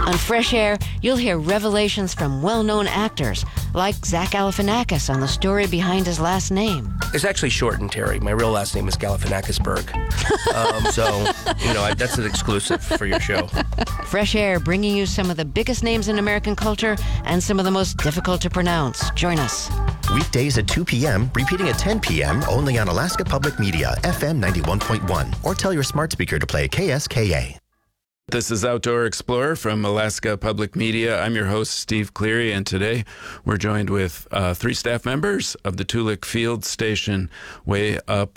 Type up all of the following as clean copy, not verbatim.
On Fresh Air, you'll hear revelations from well-known actors like Zach Galifianakis on the story behind his last name. It's actually shortened, Terry. My real last name is Galifianakisberg. That's an exclusive for your show. Fresh Air, bringing you some of the biggest names in American culture and some of the most difficult to pronounce. Join us. Weekdays at 2 p.m., repeating at 10 p.m. only on Alaska Public Media, FM 91.1. Or tell your smart speaker to play KSKA. This is Outdoor Explorer from Alaska Public Media. I'm your host, Steve Cleary, and today we're joined with 3 staff members of the Toolik Field Station, way up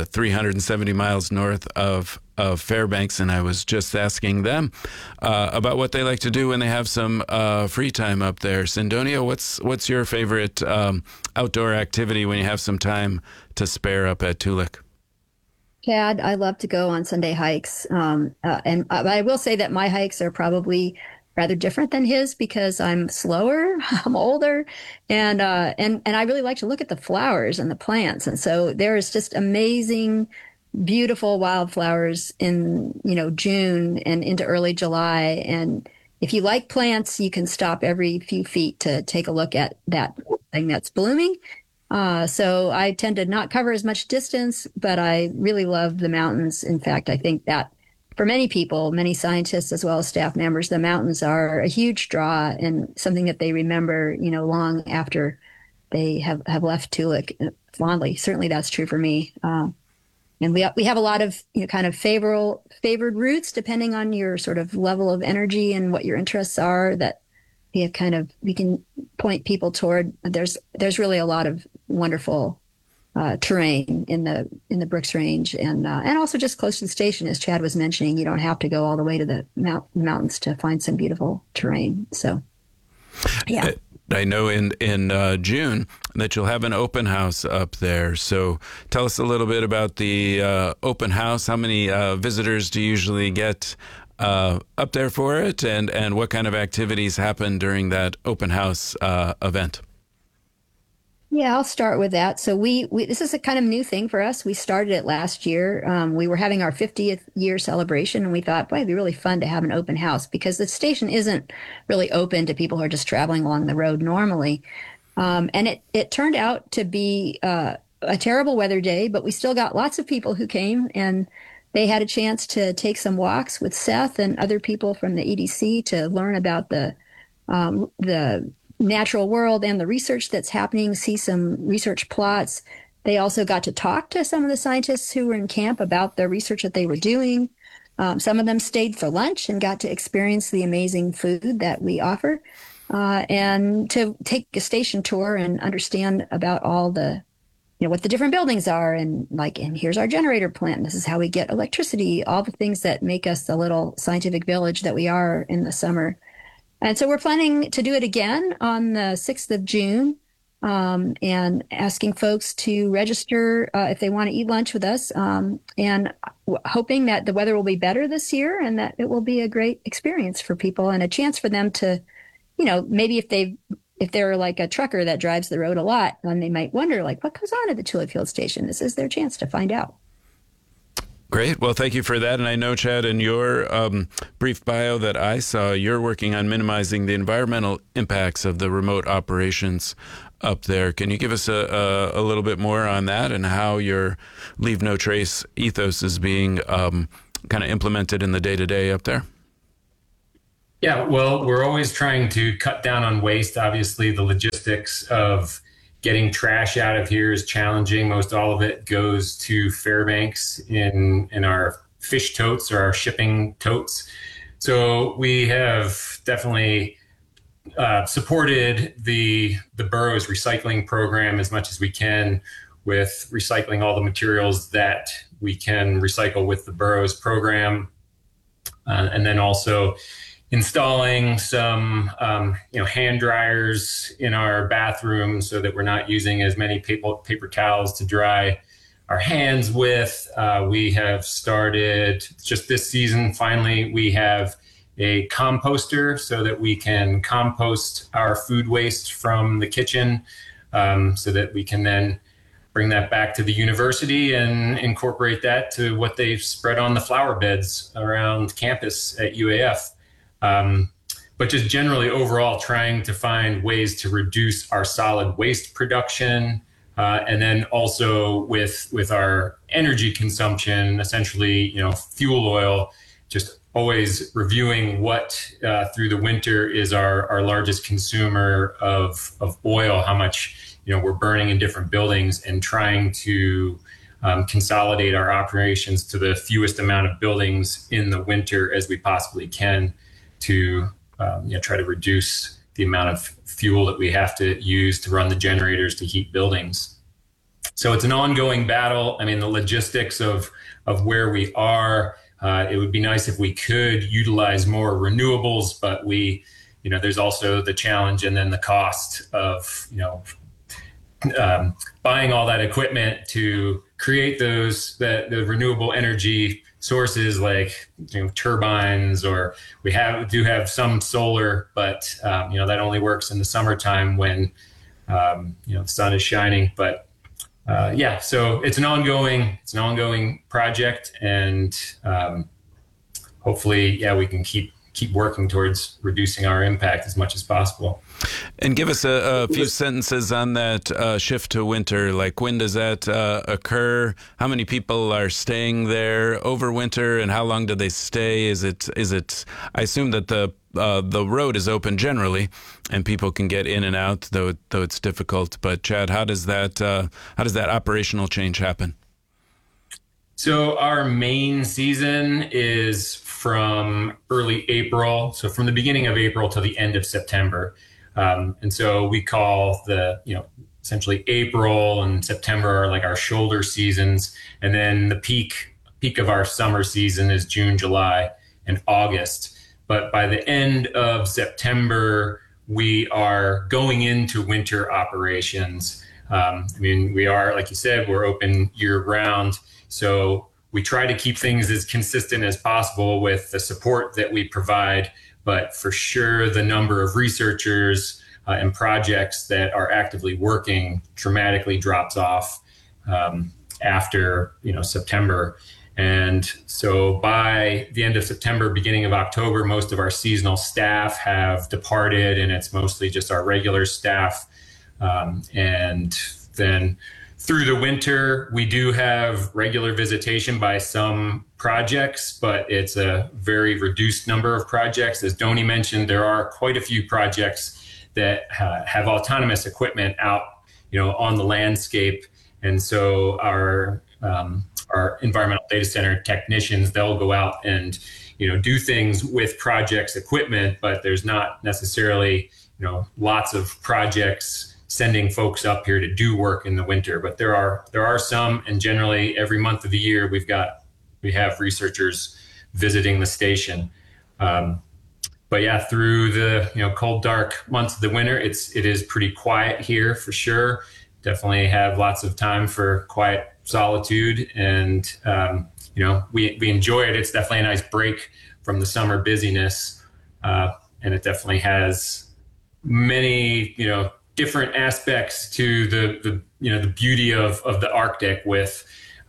370 miles north of Fairbanks, and I was just asking them about what they like to do when they have some free time up there. Sindonia, what's your favorite outdoor activity when you have some time to spare up at Toolik? Chad, I love to go on Sunday hikes, and I will say that my hikes are probably rather different than his because I'm slower, I'm older, and I really like to look at the flowers and the plants, and so there's just amazing, beautiful wildflowers in June and into early July, and if you like plants, you can stop every few feet to take a look at that thing that's blooming. So I tend to not cover as much distance, but I really love the mountains. In fact, I think that for many people, many scientists as well as staff members, the mountains are a huge draw and something that they remember, long after they have left Toolik fondly. Certainly that's true for me. And we have a lot of kind of favored routes depending on your sort of level of energy and what your interests are that we can point people toward. There's really a lot of wonderful terrain in the Brooks Range and also just close to the station, as Chad was mentioning. You don't have to go all the way to the mountains to find some beautiful terrain. So, yeah. I know in June that you'll have an open house up there. So tell us a little bit about the open house. How many visitors do you usually get up there for it, and what kind of activities happen during that open house event? Yeah, I'll start with that. So we this is a kind of new thing for us. We started it last year. We were having our 50th year celebration, and we thought, boy, it'd be really fun to have an open house because the station isn't really open to people who are just traveling along the road normally. And it turned out to be a terrible weather day, but we still got lots of people who came, and they had a chance to take some walks with Seth and other people from the EDC to learn about the natural world and the research that's happening, see some research plots. They also got to talk to some of the scientists who were in camp about the research that they were doing. Some of them stayed for lunch and got to experience the amazing food that we offer, and to take a station tour and understand about all the what the different buildings are, and here's our generator plant. This is how we get electricity, all the things that make us the little scientific village that we are in the summer. And so we're planning to do it again on the 6th of June, and asking folks to register if they want to eat lunch with us, and hoping that the weather will be better this year and that it will be a great experience for people and a chance for them to, maybe if they're like a trucker that drives the road a lot, then they might wonder, what goes on at the Toolik Field Station? This is their chance to find out. Great. Well, thank you for that. And I know, Chad, in your brief bio that I saw, you're working on minimizing the environmental impacts of the remote operations up there. Can you give us a little bit more on that and how your Leave No Trace ethos is being kind of implemented in the day-to-day up there? Yeah, well, we're always trying to cut down on waste. Obviously, the logistics of getting trash out of here is challenging. Most all of it goes to Fairbanks in our fish totes or our shipping totes. So we have definitely supported the borough's recycling program as much as we can, with recycling all the materials that we can recycle with the borough's program, and then also installing some hand dryers in our bathroom so that we're not using as many paper towels to dry our hands with. We have started just this season, finally, we have a composter so that we can compost our food waste from the kitchen, so that we can then bring that back to the university and incorporate that to what they've spread on the flower beds around campus at UAF. but just generally overall trying to find ways to reduce our solid waste production. And then also with our energy consumption, essentially, fuel oil, just always reviewing what through the winter is our largest consumer of oil, how much, we're burning in different buildings, and trying to consolidate our operations to the fewest amount of buildings in the winter as we possibly can to try to reduce the amount of fuel that we have to use to run the generators to heat buildings. So it's an ongoing battle. I mean, the logistics of where we are, it would be nice if we could utilize more renewables, but there's also the challenge and then the cost of, buying all that equipment to create the renewable energy sources like turbines, or we do have some solar, but that only works in the summertime when the sun is shining. But so it's an ongoing project, and hopefully, we can keep working towards reducing our impact as much as possible. And give us a few sentences on that shift to winter. Like, when does that occur? How many people are staying there over winter, and how long do they stay? Is it? I assume that the road is open generally, and people can get in and out, though it's difficult. But Chad, how does that operational change happen? So our main season is from early April, so from the beginning of April to the end of September. And so we call essentially April and September are like our shoulder seasons. And then the peak of our summer season is June, July, and August. But by the end of September, we are going into winter operations. We are, like you said, we're open year round. So we try to keep things as consistent as possible with the support that we provide, but for sure the number of researchers and projects that are actively working dramatically drops off after September. And so by the end of September, beginning of October, most of our seasonal staff have departed, and it's mostly just our regular staff. And then through the winter, we do have regular visitation by some projects, but it's a very reduced number of projects. As Donnie mentioned, there are quite a few projects that have autonomous equipment out, on the landscape. And so our environmental data center technicians, they'll go out and, do things with projects equipment, but there's not necessarily, lots of projects sending folks up here to do work in the winter, but there are some, and generally every month of the year we have researchers visiting the station. But yeah, through the cold, dark months of the winter, it is pretty quiet here for sure. Definitely have lots of time for quiet solitude, and we enjoy it. It's definitely a nice break from the summer busyness, and it definitely has many different aspects to the beauty of the Arctic, with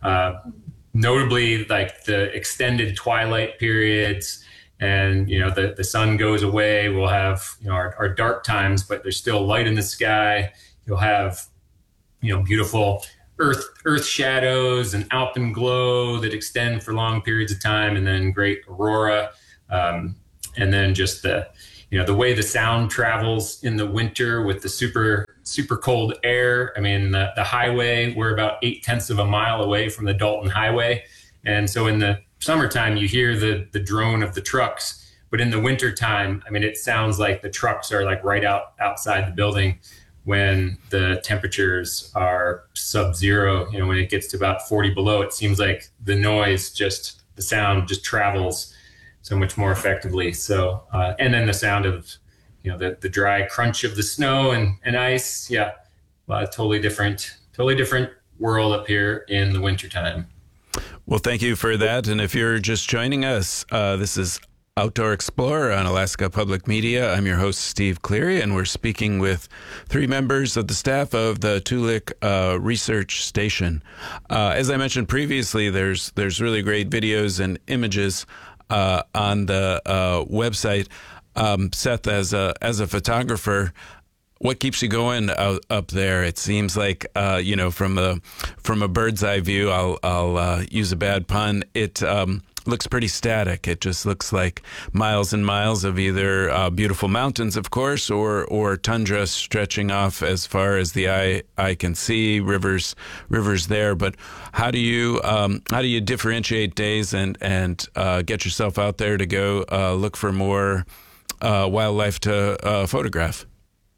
notably like the extended twilight periods, and the sun goes away. We'll have our dark times, but there's still light in the sky. You'll have beautiful earth shadows and alpenglow that extend for long periods of time, and then great aurora, and then just the way the sound travels in the winter with the super cold air. I mean, the highway, we're about 0.8 of a mile away from the Dalton Highway. And so in the summertime, you hear the drone of the trucks. But in the wintertime, I mean, it sounds like the trucks are like right outside the building when the temperatures are sub-zero. When it gets to about 40 below, it seems like the sound just travels so much more effectively. So, and then the sound of, the dry crunch of the snow and ice. Yeah. Totally different world up here in the wintertime. Well, thank you for that. And if you're just joining us, this is Outdoor Explorer on Alaska Public Media. I'm your host, Steve Cleary, and we're speaking with 3 members of the staff of the Toolik Research Station. As I mentioned previously, there's really great videos and images on the website. Seth, as a photographer, what keeps you going up there? It seems like from a bird's eye view, I'll use a bad pun. It looks pretty static. It just looks like miles and miles of either beautiful mountains, of course, or tundra stretching off as far as the eye can see. Rivers there. But how do you differentiate days and get yourself out there to go look for more wildlife to photograph?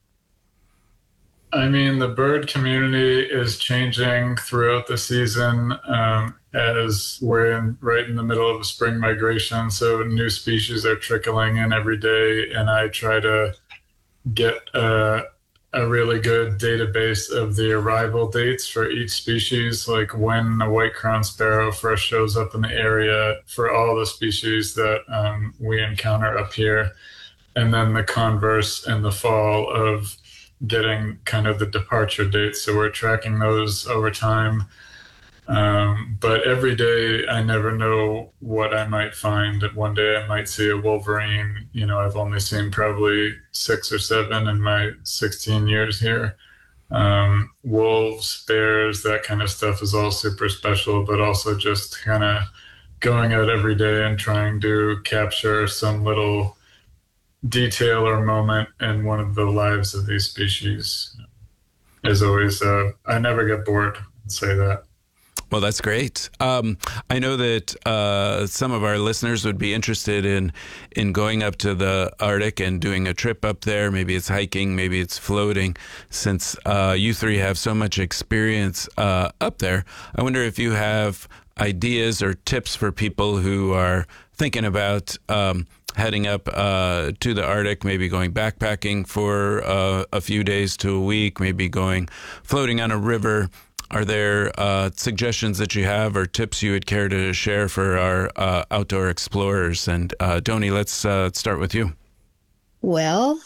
I mean, the bird community is changing throughout the season as we're right in the middle of a spring migration. So new species are trickling in every day, and I try to get a really good database of the arrival dates for each species, like when a white-crowned sparrow first shows up in the area for all the species that we encounter up here, and then the converse in the fall of getting kind of the departure dates. So we're tracking those over time. But every day I never know what I might find. One day I might see a wolverine. I've only seen probably 6 or 7 in my 16 years here. Wolves, bears, that kind of stuff is all super special, but also just kind of going out every day and trying to capture some little detail or moment in one of the lives of these species is always, I never get bored, I'd say that. Well, that's great. I know that some of our listeners would be interested in going up to the Arctic and doing a trip up there. Maybe it's hiking, maybe it's floating. Since you three have so much experience up there, I wonder if you have ideas or tips for people who are thinking about heading up to the Arctic, maybe going backpacking for a few days to a week, maybe going floating on a river. Are there suggestions that you have or tips you would care to share for our outdoor explorers? And Doni, let's start with you. Well,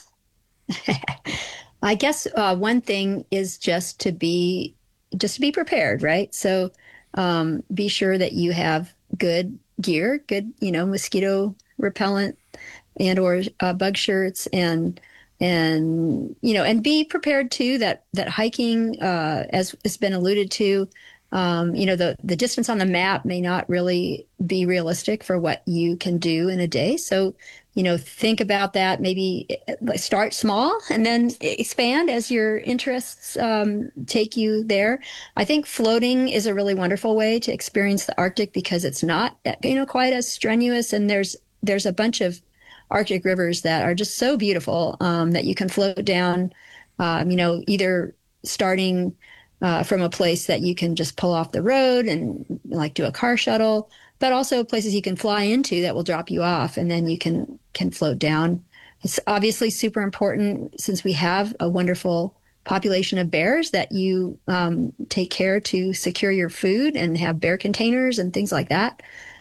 I guess one thing is just to be prepared, right? So be sure that you have good gear, good, mosquito repellent and or bug shirts, and be prepared too that hiking, as has been alluded to, the distance on the map may not really be realistic for what you can do in a day. So, think about that. Maybe start small and then expand as your interests take you there. I think floating is a really wonderful way to experience the Arctic because it's not, quite as strenuous, and there's a bunch of Arctic rivers that are just so beautiful that you can float down, either starting from a place that you can just pull off the road and like do a car shuttle, but also places you can fly into that will drop you off, and then you can float down. It's obviously super important, since we have a wonderful population of bears, that you take care to secure your food and have bear containers and things like that.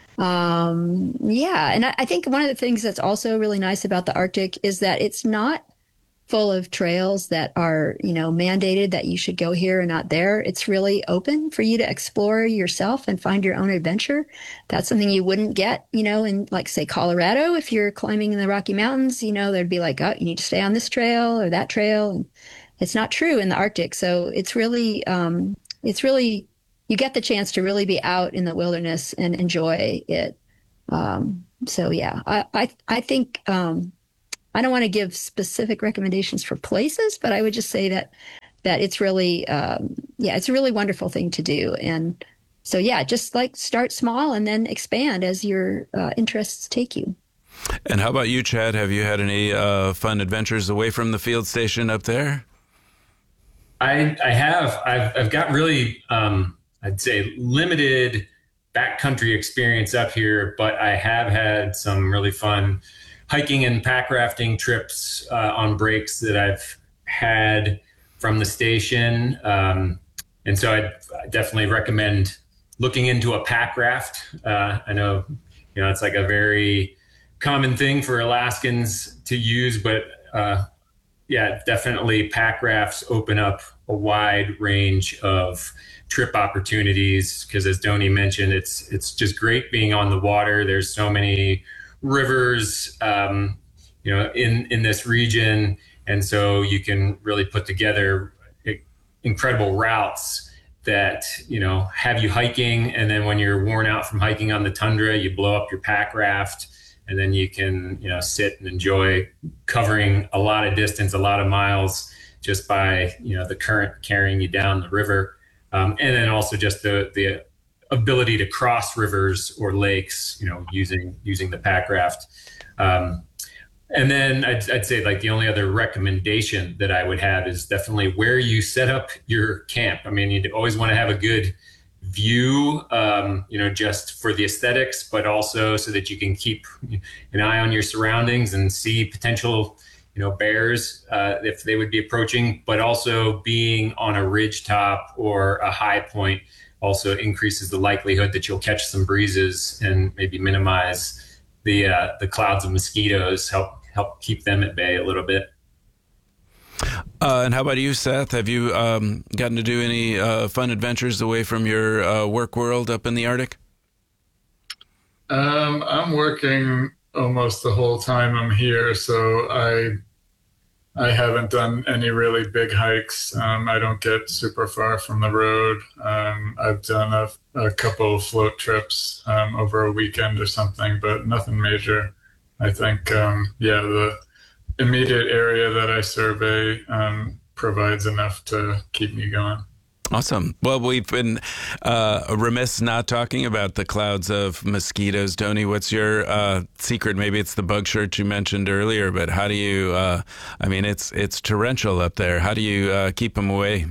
And I think one of the things that's also really nice about the Arctic is that it's not full of trails that are, mandated that you should go here and not there. It's really open for you to explore yourself and find your own adventure. That's something you wouldn't get, in, like, say, Colorado. If you're climbing in the Rocky Mountains, there'd be like, oh, you need to stay on this trail or that trail. And it's not true in the Arctic. So it's really, you get the chance to really be out in the wilderness and enjoy it. I think I don't want to give specific recommendations for places, but I would just say that it's really, it's a really wonderful thing to do. And so, just like start small and then expand as your interests take you. And how about you, Chad? Have you had any fun adventures away from the field station up there? I have. I've got really, I'd say, limited backcountry experience up here, but I have had some really fun hiking and pack rafting trips on breaks that I've had from the station. And so I definitely recommend looking into a pack raft. I know, it's like a very common thing for Alaskans to use, but definitely pack rafts open up a wide range of trip opportunities, because as Doni mentioned, it's just great being on the water. There's so many rivers in this region. And so you can really put together incredible routes that, have you hiking. And then when you're worn out from hiking on the tundra, you blow up your pack raft, and then you can, sit and enjoy covering a lot of distance, a lot of miles just by, the current carrying you down the river. And then also just the ability to cross rivers or lakes, using the pack raft. And then I'd say like the only other recommendation that I would have is definitely where you set up your camp. I mean, you'd always want to have a good view, just for the aesthetics, but also so that you can keep an eye on your surroundings and see potential, bears if they would be approaching. But also being on a ridge top or a high point also increases the likelihood that you'll catch some breezes and maybe minimize the clouds of mosquitoes, help keep them at bay a little bit. And how about you, Seth? Have you gotten to do any fun adventures away from your work world up in the Arctic? I'm working almost the whole time I'm here, so I haven't done any really big hikes. I don't get super far from the road. I've done a couple of float trips over a weekend or something, but nothing major. I think, the immediate area that I survey provides enough to keep me going. Awesome. Well, we've been remiss not talking about the clouds of mosquitoes. Tony, what's your secret? Maybe it's the bug shirt you mentioned earlier, but how do you, it's torrential up there. How do you keep them away?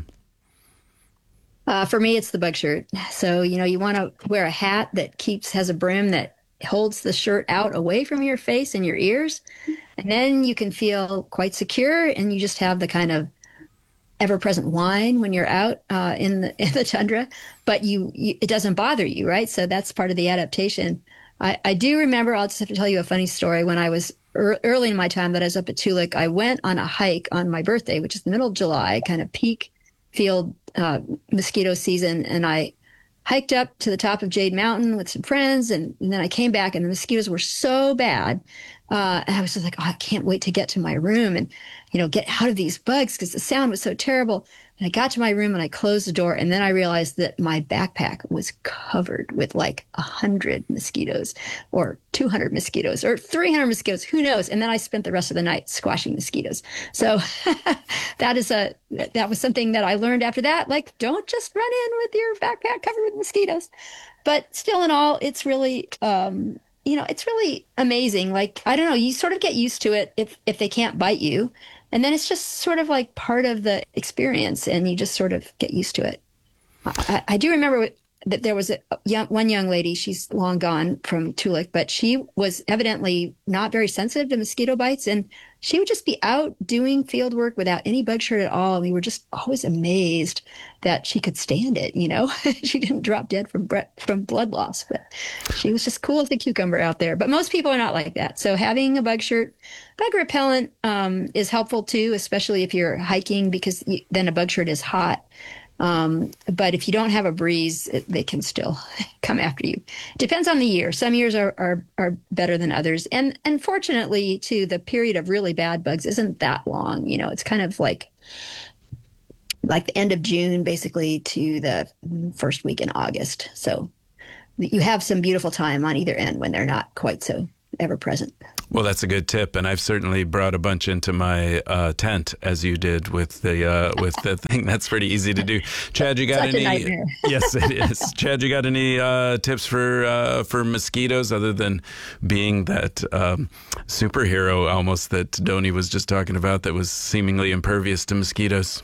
For me, it's the bug shirt. So, you want to wear a hat that has a brim that holds the shirt out away from your face and your ears. And then you can feel quite secure, and you just have the kind of ever-present whine when you're out in the tundra, but it doesn't bother you, right? So that's part of the adaptation. I do remember, I'll just have to tell you a funny story. When I was early in my time that I was up at Toolik, I went on a hike on my birthday, which is the middle of July, kind of peak field mosquito season, and I hiked up to the top of Jade Mountain with some friends, and then I came back, and the mosquitoes were so bad. And I was just like, I can't wait to get to my room and, get out of these bugs, because the sound was so terrible. And I got to my room and I closed the door, and then I realized that my backpack was covered with like 100 mosquitoes or 200 mosquitoes or 300 mosquitoes, who knows? And then I spent the rest of the night squashing mosquitoes. So that was something that I learned after that. Like, don't just run in with your backpack covered with mosquitoes. But still in all, it's really, it's really amazing. Like, I don't know, you sort of get used to it if they can't bite you. And then it's just sort of like part of the experience, and you just sort of get used to it. I do remember that there was one young lady, she's long gone from Toolik, but she was evidently not very sensitive to mosquito bites, and she would just be out doing field work without any bug shirt at all. And we were just always amazed that she could stand it, She didn't drop dead from blood loss, but she was just cool as a cucumber out there. But most people are not like that. So having a bug shirt, bug repellent is helpful too, especially if you're hiking, because then a bug shirt is hot. But if you don't have a breeze, they can still come after you. Depends on the year. Some years are better than others. And unfortunately, too, the period of really bad bugs isn't that long. It's kind of like the end of June, basically, to the first week in August. So you have some beautiful time on either end when they're not quite so ever present. Well, that's a good tip, and I've certainly brought a bunch into my tent, as you did with the thing. That's pretty easy to do. Chad, you got any? Nightmare. Yes, it is. Chad, you got any tips for mosquitoes other than being that superhero almost that Donnie was just talking about, that was seemingly impervious to mosquitoes?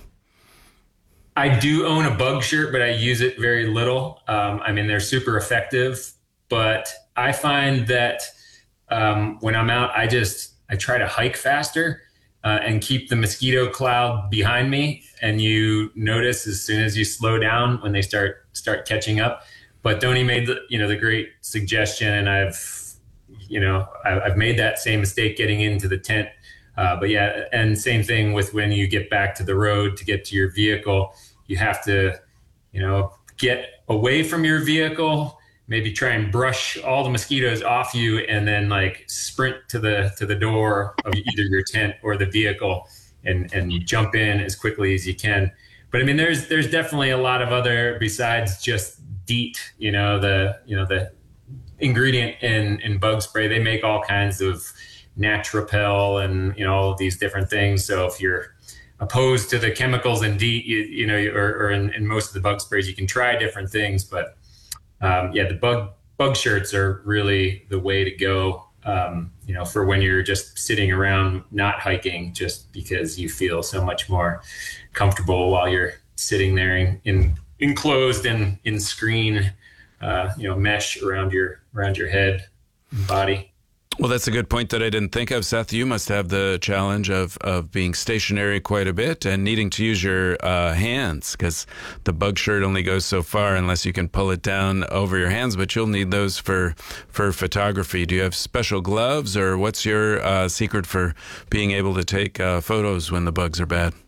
I do own a bug shirt, but I use it very little. They're super effective, but I find that when I'm out, I try to hike faster and keep the mosquito cloud behind me. And you notice as soon as you slow down when they start catching up. But Donnie made the great suggestion, and I've made that same mistake getting into the tent. But yeah, and same thing with when you get back to the road to get to your vehicle, you have to, get away from your vehicle maybe try and brush all the mosquitoes off you and then like sprint to the door of either your tent or the vehicle and jump in as quickly as you can. But I mean, there's definitely a lot of other, besides just DEET, the ingredient in bug spray. They make all kinds of Natrapel and, all of these different things. So if you're opposed to the chemicals in DEET, or in most of the bug sprays, you can try different things. But the bug shirts are really the way to go, for when you're just sitting around not hiking, just because you feel so much more comfortable while you're sitting there enclosed in screen, mesh around your head and body. Well, that's a good point that I didn't think of. Seth, you must have the challenge of being stationary quite a bit and needing to use your hands, because the bug shirt only goes so far unless you can pull it down over your hands, but you'll need those for photography. Do you have special gloves, or what's your secret for being able to take photos when the bugs are bad?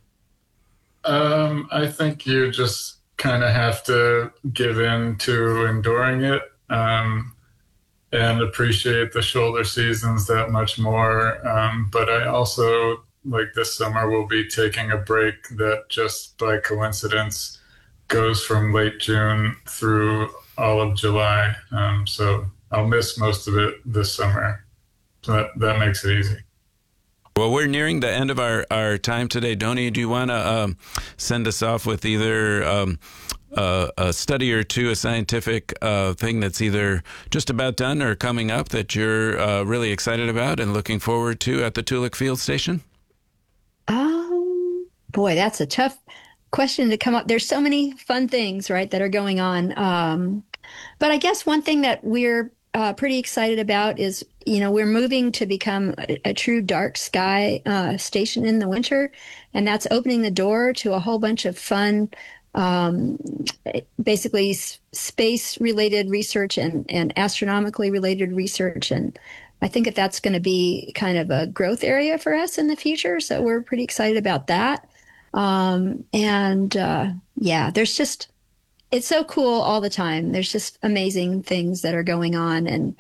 I think you just kind of have to give in to enduring it. And appreciate the shoulder seasons that much more. But I also, like this summer, will be taking a break that just by coincidence goes from late June through all of July. So I'll miss most of it this summer. So that makes it easy. Well, we're nearing the end of our time today. Doni, do you want to send us off with either a study or two, a scientific thing that's either just about done or coming up that you're really excited about and looking forward to at the Toolik Field Station? Boy, that's a tough question to come up. There's so many fun things, right, that are going on. But I guess one thing that we're pretty excited about is, we're moving to become a true dark sky station in the winter, and that's opening the door to a whole bunch of fun, basically space-related research and astronomically related research. And I think that's going to be kind of a growth area for us in the future. So we're pretty excited about that. There's just, it's so cool all the time. There's just amazing things that are going on.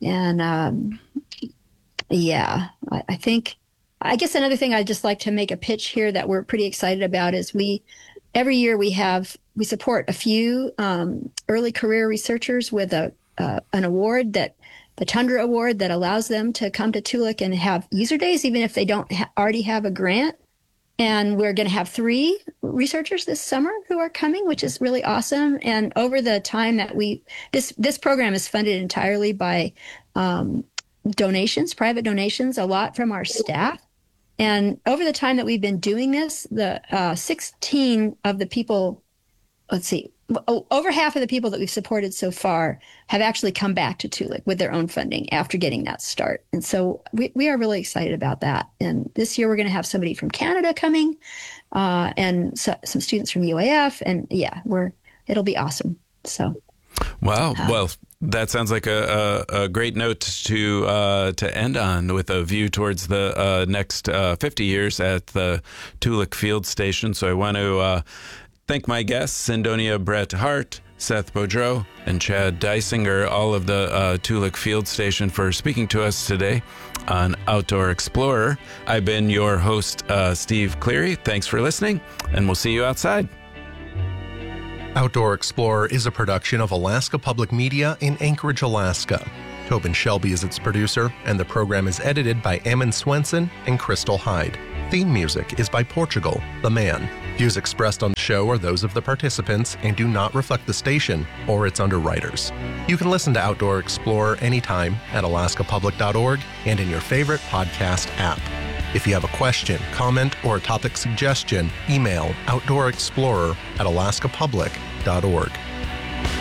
I guess another thing I'd just like to make a pitch here that we're pretty excited about is every year we support a few early career researchers with an award, the Tundra Award, that allows them to come to Toolik and have user days, even if they don't already have a grant. And we're going to have 3 researchers this summer who are coming, which is really awesome. And over the time that this program is funded entirely by donations, private donations, a lot from our staff. And over the time that we've been doing this, the 16 of the people, over half of the people that we've supported so far have actually come back to Toolik with their own funding after getting that start. And so we are really excited about that. And this year we're going to have somebody from Canada coming and some students from UAF. And it'll be awesome. So. Wow. Well, that sounds like a great note to end on, with a view towards the next 50 years at the Toolik Field Station. So I want to thank my guests, Sendonia Brett Hart, Seth Boudreau, and Chad Dysinger, all of the Toolik Field Station, for speaking to us today on Outdoor Explorer. I've been your host, Steve Cleary. Thanks for listening, and we'll see you outside. Outdoor Explorer is a production of Alaska Public Media in Anchorage, Alaska. Tobin Shelby is its producer, and the program is edited by Ammon Swenson and Crystal Hyde. Theme music is by Portugal, The Man. Views expressed on the show are those of the participants and do not reflect the station or its underwriters. You can listen to Outdoor Explorer anytime at alaskapublic.org and in your favorite podcast app. If you have a question, comment, or a topic suggestion, email outdoorexplorer@alaskapublic.org.